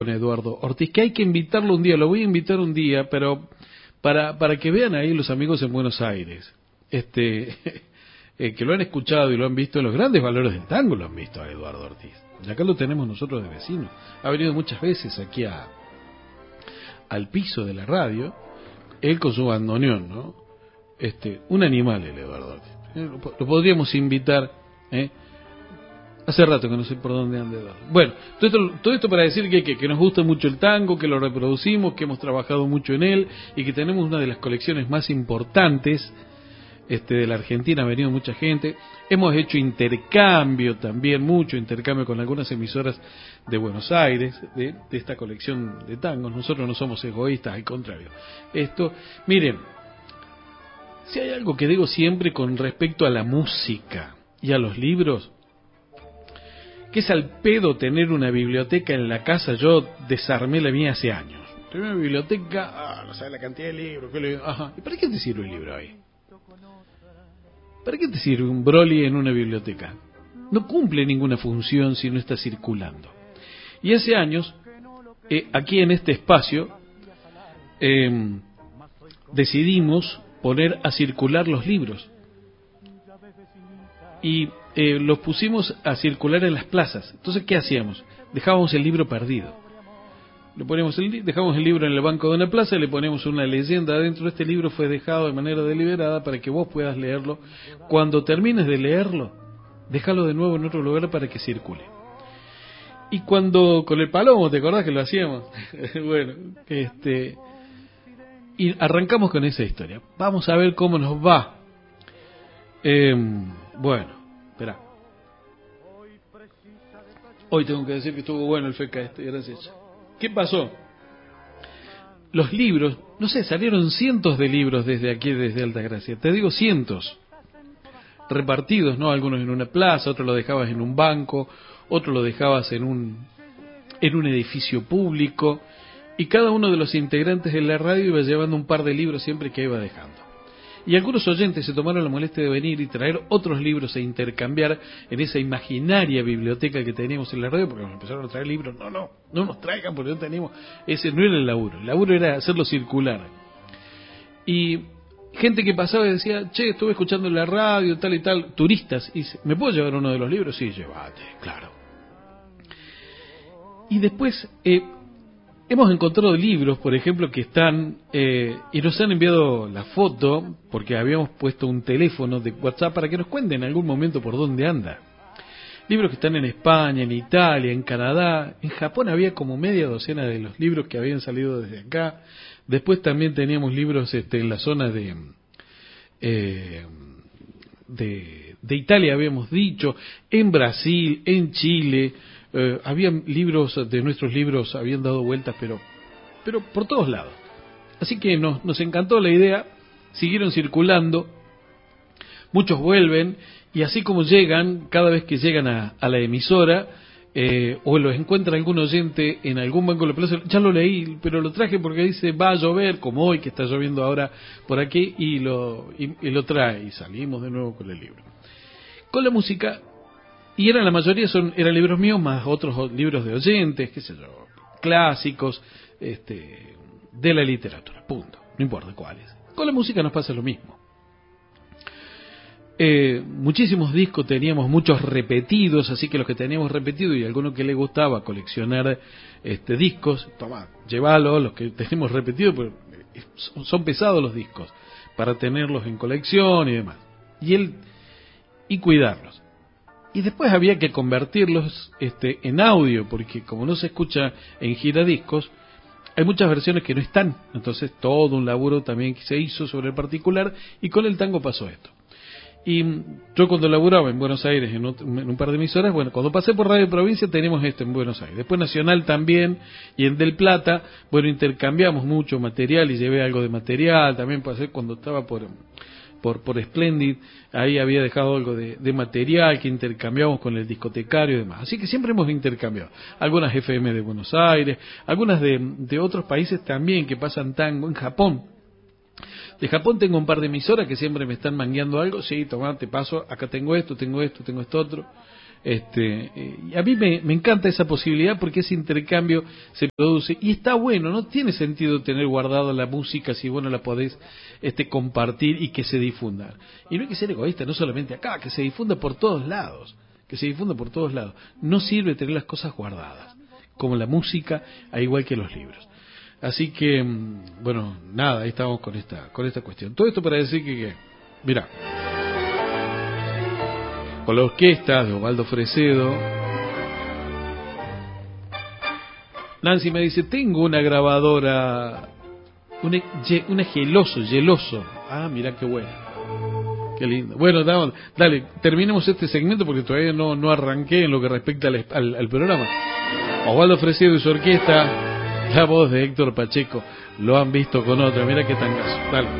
Eduardo Ortiz, que hay que invitarlo un día, lo voy a invitar un día, pero para que vean ahí los amigos en Buenos Aires, que lo han escuchado y lo han visto, los grandes valores del tango lo han visto a Eduardo Ortiz. Y acá lo tenemos nosotros de vecino. Ha venido muchas veces aquí al piso de la radio, él con su bandoneón, ¿no? Un animal el Eduardo Ortiz. Lo podríamos invitar, Hace rato que no sé por dónde anda Eduardo. Bueno, todo esto para decir que nos gusta mucho el tango, que lo reproducimos, que hemos trabajado mucho en él y que tenemos una de las colecciones más importantes de la Argentina. Ha venido mucha gente. Hemos hecho intercambio también, mucho intercambio con algunas emisoras de Buenos Aires, de esta colección de tangos. Nosotros no somos egoístas, al contrario. Miren, si hay algo que digo siempre con respecto a la música y a los libros, que es al pedo tener una biblioteca en la casa. Yo desarmé la mía hace años. Tengo una biblioteca, no sabes la cantidad de libros. Ajá. ¿Y para qué te sirve el libro ahí? ¿Para qué te sirve un Broly en una biblioteca? No cumple ninguna función si no está circulando. Y hace años, aquí en este espacio, decidimos poner a circular los libros. Y los pusimos a circular en las plazas. Entonces, ¿qué hacíamos? Dejábamos el libro perdido. Dejamos el libro en el banco de una plaza y le ponemos una leyenda adentro. Este libro fue dejado de manera deliberada para que vos puedas leerlo. Cuando termines de leerlo, déjalo de nuevo en otro lugar para que circule. Y cuando con el palomo, ¿te acordás que lo hacíamos? Bueno, y arrancamos con esa historia. Vamos a ver cómo nos va. Bueno, espera. Hoy tengo que decir que estuvo bueno el FK gracias. ¿Qué pasó? Los libros, no sé, salieron cientos de libros desde aquí, desde Altagracia. Te digo cientos. Repartidos, ¿no? Algunos en una plaza, otros lo dejabas en un banco, otros lo dejabas en un edificio público. Y cada uno de los integrantes de la radio iba llevando un par de libros siempre que iba dejando. Y algunos oyentes se tomaron la molestia de venir y traer otros libros e intercambiar en esa imaginaria biblioteca que teníamos en la radio, porque nos empezaron a traer libros. No nos traigan porque no teníamos. Ese no era el laburo era hacerlo circular. Y gente que pasaba y decía, che, estuve escuchando en la radio, tal y tal, turistas, y dice, ¿me puedo llevar uno de los libros? Sí, llévate, claro. Y después hemos encontrado libros, por ejemplo, que están, y nos han enviado la foto, porque habíamos puesto un teléfono de WhatsApp para que nos cuenten en algún momento por dónde anda. Libros que están en España, en Italia, en Canadá, en Japón había como media docena de los libros que habían salido desde acá. Después también teníamos libros en la zona de Italia, habíamos dicho, en Brasil, en Chile. Habían libros, de nuestros libros habían dado vueltas, pero por todos lados. Así que nos encantó la idea, siguieron circulando, muchos vuelven, y así como llegan, cada vez que llegan a la emisora, o los encuentra algún oyente en algún banco de la plaza, ya lo leí, pero lo traje porque dice va a llover, como hoy que está lloviendo ahora por aquí, y lo trae, y salimos de nuevo con el libro. Con la música, y la mayoría eran libros míos más otros libros de oyentes, qué sé yo, clásicos de la literatura, punto, no importa cuáles. Con la música nos pasa lo mismo. Muchísimos discos teníamos, muchos repetidos, así que los que teníamos repetidos y alguno que le gustaba coleccionar discos, toma, llévalo, los que tenemos repetidos, pues, son pesados los discos para tenerlos en colección y demás, y cuidarlos. Y después había que convertirlos en audio, porque como no se escucha en giradiscos, hay muchas versiones que no están. Entonces todo un laburo también que se hizo sobre el particular, y con el tango pasó esto. Y yo cuando laburaba en Buenos Aires en un par de emisoras, bueno, cuando pasé por Radio Provincia teníamos en Buenos Aires, después Nacional también, y en Del Plata, bueno, intercambiamos mucho material y llevé algo de material, también pasé cuando estaba por Splendid, ahí había dejado algo de material que intercambiamos con el discotecario y demás. Así que siempre hemos intercambiado. Algunas FM de Buenos Aires, algunas de otros países también que pasan tango. En Japón. De Japón tengo un par de emisoras que siempre me están mangueando algo. Sí, tomá, te paso, acá tengo esto otro. Y a mí me encanta esa posibilidad porque ese intercambio se produce y está bueno. No tiene sentido tener guardada la música si vos no la podés compartir y que se difunda. Y no hay que ser egoísta, no solamente acá, que se difunda por todos lados. Que se difunda por todos lados. No sirve tener las cosas guardadas, como la música, al igual que los libros. Así que, bueno, nada, ahí estamos con esta cuestión. Todo esto para decir que mira, con la orquesta de Osvaldo Fresedo, Nancy me dice, tengo una grabadora, una geloso. Ah, mira qué bueno. Qué lindo. Bueno, dale, terminemos este segmento porque todavía no arranqué en lo que respecta al programa. Osvaldo Fresedo y su orquesta, la voz de Héctor Pacheco, lo han visto con otra. Mira qué tangazo. Dale.